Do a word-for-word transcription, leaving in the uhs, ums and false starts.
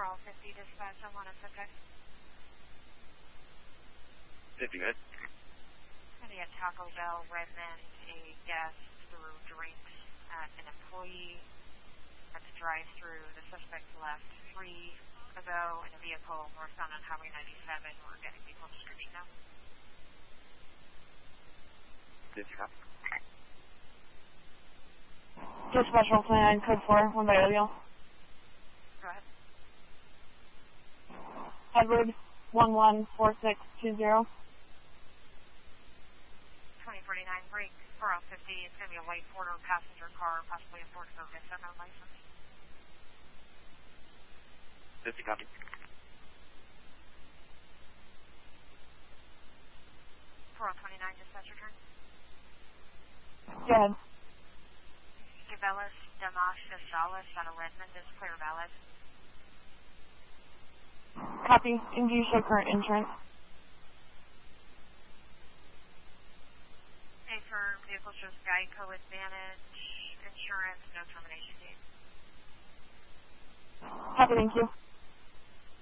all fifty, dispatch, someone is okay. fifty, good. And he had Taco Bell, Redmond, a guest through drinks at an employee at the drive-through. The suspect left three ago in a vehicle northbound on Highway ninety-seven. We're getting vehicle description now. fifty, copy. Dispatch one twenty-nine, code four, one by O'Neill. Go ahead. Edward, one one four six two zero. twenty forty-nine, break, four oh fifty. It's going to be a white Ford or passenger car, possibly a Ford Focus, no license. fifty, copy. four oh twenty-nine, dispatch return. Go ahead. Cabela's Damash Gonzalez out of Redmond is clear valid. Copy. And do you show current insurance? A firm vehicle shows Geico Advantage insurance, no termination date. Copy, thank you.